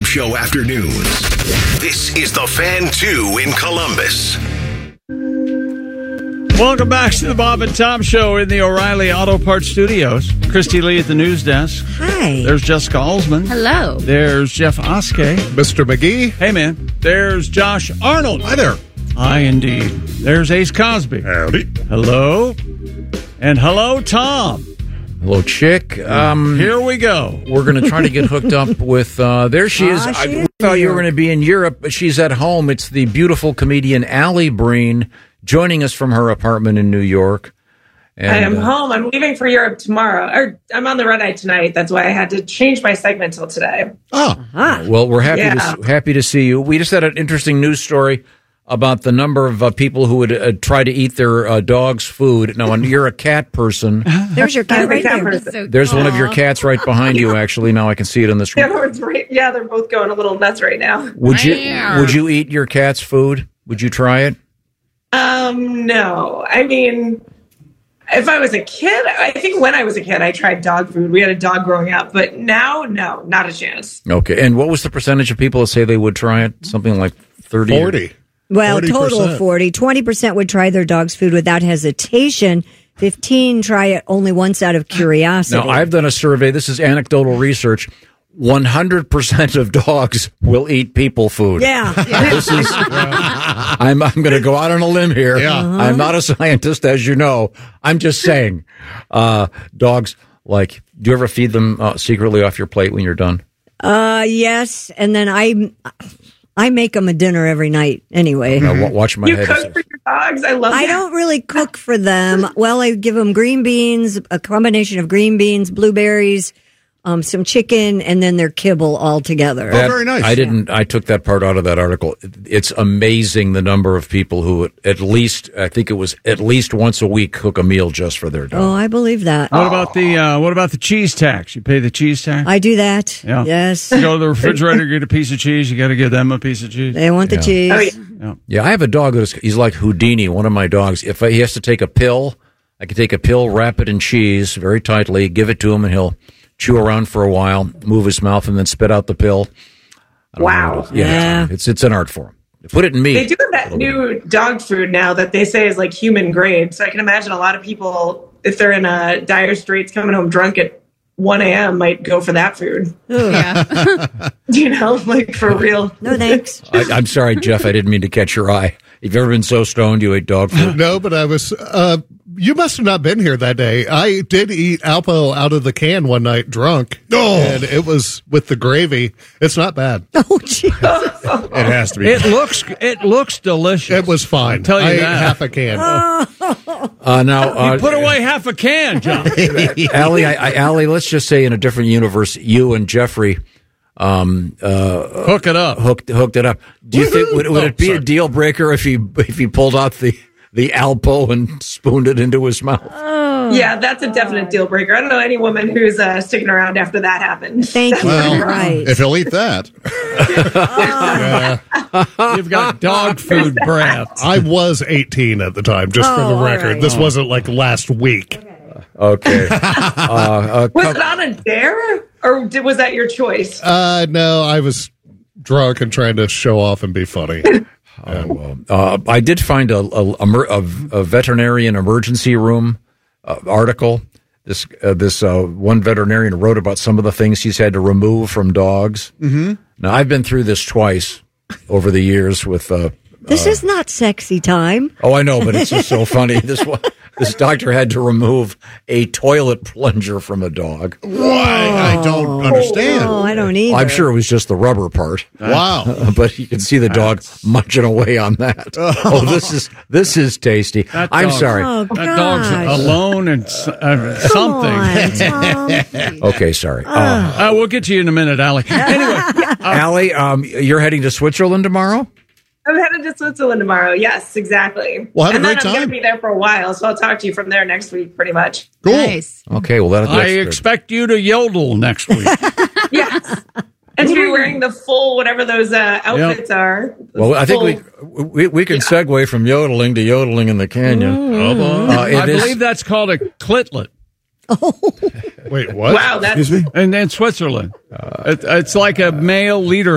Show afternoons. This is the Fan 2 in Columbus. Welcome back to the Bob and Tom Show in the O'Reilly Auto Parts Studios. Christy Lee at the news desk. Hi. There's Jessica Alsman. Hello. There's Jeff Oskey. Mr. McGee. Hey, man. There's Josh Arnold. Hi there. Hi, indeed. There's Ace Cosby. Howdy. Hello. And hello, Tom. Hello, Chick. Here we go. We're going to try to get hooked up with, there she is. I thought you were going to be in Europe, but she's at home. It's the beautiful comedian Allie Breen joining us from her apartment in New York. And, I am home. I'm leaving for Europe tomorrow. Or I'm on the red eye tonight. That's why I had to change my segment till today. Well, we're happy to see you. We just had an interesting news story about the number of people who would try to eat their dog's food. Now, you're a cat person. There's your cat right there. There's one of your cats right behind you, actually. Now I can see it on the screen. Yeah, they're both going a little nuts right now. Would you eat your cat's food? Would you try it? No. I mean, if I was a kid, I think when I was a kid, I tried dog food. We had a dog growing up, but now, no, not a chance. Okay. And what was the percentage of people that say they would try it? Something like 30? 40. Well, 40%. total of 40. 20% would try their dog's food without hesitation. 15 try it only once out of curiosity. Now, I've done a survey. This is anecdotal research. 100% of dogs will eat people food. Yeah. This is. I'm going to go out on a limb here. Yeah. I'm not a scientist, as you know. I'm just saying, dogs do you ever feed them secretly off your plate when you're done? Yes, and then I make them a dinner every night anyway. Watch my head. You cook for your dogs? I love that. I don't really cook for them. Well, I give them green beans, a combination of green beans, blueberries, some chicken, and then their kibble all together. Very nice. I took that part out of that article. It's amazing the number of people who I think it was at least once a week cook a meal just for their dog. Oh, I believe that. What about the cheese tax? You pay the cheese tax? I do that. Yeah. Yes. You go to the refrigerator, get a piece of cheese. You got to give them a piece of cheese. They want the cheese. Oh, yeah. Yeah, I have a dog he's like Houdini, one of my dogs. If he has to take a pill, I can take a pill, wrap it in cheese very tightly, give it to him, and he'll chew around for a while, move his mouth, and then spit out the pill. Wow. Yeah. It's an art form. Put it in meat. They do have that new dog food now that they say is like human grade. So I can imagine a lot of people, if they're in dire straits coming home drunk at 1 a.m., might go for that food. Yeah. Like for real. No thanks. I'm sorry, Jeff, I didn't mean to catch your eye. Have you ever been so stoned you ate dog food? No, but I was. You must have not been here that day. I did eat Alpo out of the can one night drunk. And it was with the gravy. It's not bad. Oh, geez. It has to be. It looks delicious. It was fine. I'll tell you I ate that. half a can. Now, You put away half a can, John. Allie, let's just say in a different universe, you and Jeffrey Hook it up. Hooked it up. Do you think would it be a deal breaker if he pulled out the Alpo and spooned it into his mouth? Yeah, that's a definite deal breaker. I don't know any woman who's sticking around after that happens. Thank you. Well, Right. if he'll eat that. You've got dog food breath. I was 18 at the time, just for the all record. right. This wasn't like last week. Okay. Was it on a dare, or was that your choice? No, I was drunk and trying to show off and be funny. I did find a veterinarian emergency room article. This one veterinarian wrote about some of the things he's had to remove from dogs. Mm-hmm. Now, I've been through this twice over the years with. This is not sexy time. Oh, I know, but it's just so funny. This doctor had to remove a toilet plunger from a dog. Why? I don't understand. Oh, I don't either. I'm sure it was just the rubber part. Wow. But you can see the dog munching away on that. Oh, this is tasty. I'm sorry. Oh, That dog's gosh. alone and something. Come on, Tom. Okay, sorry. We'll get to you in a minute, Allie. Anyway, Allie, you're heading to Switzerland tomorrow? I'm headed to Switzerland tomorrow. Yes, exactly. Well, have a and then great I'm going time. to be there for a while, so I'll talk to you from there next week, pretty much. Cool. Nice. Okay, well, that's I good. expect you to yodel next week. Yes. And to be wearing the full, whatever those outfits are. Well, I think Full- we can segue from yodeling to yodeling in the canyon. I believe that's called a clitlet. Wait, what? Wow, that's Excuse me? And in Switzerland, it's like a male leader